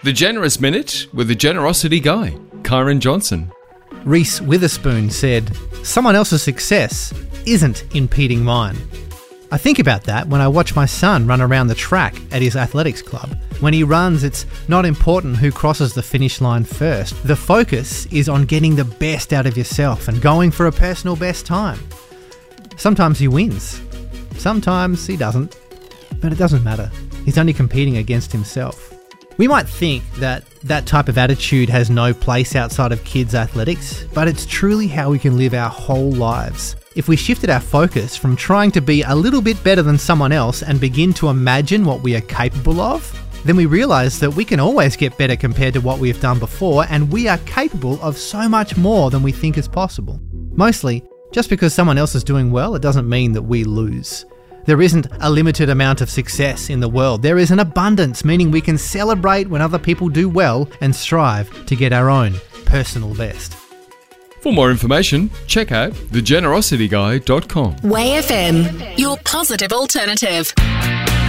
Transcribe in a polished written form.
The Generous Minute with the Generosity Guy, Kyron Johnson. Reese Witherspoon said, "Someone else's success isn't impeding mine." I think about that when I watch my son run around the track at his athletics club. When he runs, it's not important who crosses the finish line first. The focus is on getting the best out of yourself and going for a personal best time. Sometimes he wins. Sometimes he doesn't. But it doesn't matter. He's only competing against himself. We might think that that type of attitude has no place outside of kids' athletics, but it's truly how we can live our whole lives. If we shifted our focus from trying to be a little bit better than someone else and begin to imagine what we are capable of, then we realise that we can always get better compared to what we have done before, and we are capable of so much more than we think is possible. Mostly, just because someone else is doing well, it doesn't mean that we lose. There isn't a limited amount of success in the world. There is an abundance, meaning we can celebrate when other people do well and strive to get our own personal best. For more information, check out thegenerosityguy.com. Way FM, your positive alternative.